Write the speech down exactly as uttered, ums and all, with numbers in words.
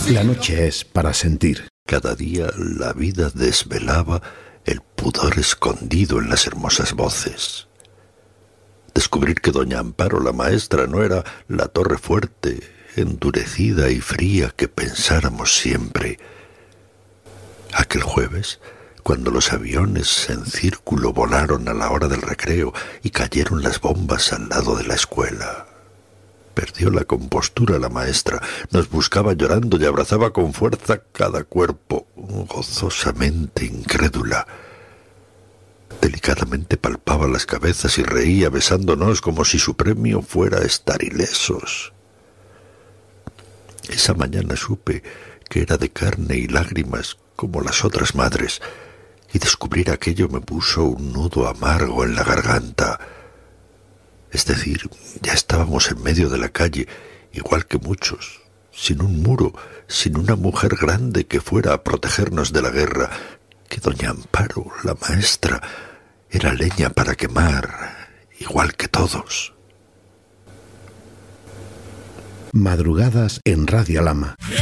La noche es para sentir. Cada día la vida desvelaba el pudor escondido en las hermosas voces. Descubrir que doña Amparo, la maestra, no era la torre fuerte, endurecida y fría que pensáramos siempre. Aquel jueves, cuando los aviones en círculo volaron a la hora del recreo y cayeron las bombas al lado de la escuela, perdió la compostura la maestra, nos buscaba llorando y abrazaba con fuerza cada cuerpo, gozosamente incrédula. Delicadamente palpaba las cabezas y reía besándonos como si su premio fuera estar ilesos. Esa mañana supe que era de carne y lágrimas como las otras madres, y descubrir aquello me puso un nudo amargo en la garganta. Es decir, ya estábamos en medio de la calle, igual que muchos, sin un muro, sin una mujer grande que fuera a protegernos de la guerra, que doña Amparo, la maestra, era leña para quemar, igual que todos. Madrugadas en Radio Lama.